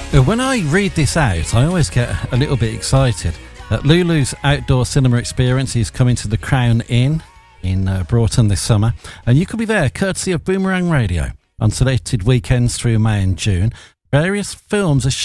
When I read this out, I always get a little bit excited. Lulu's outdoor cinema experience is coming to the Crown Inn in Broughton this summer, and you could be there courtesy of Boomerang Radio on selected weekends through May and June. Various films are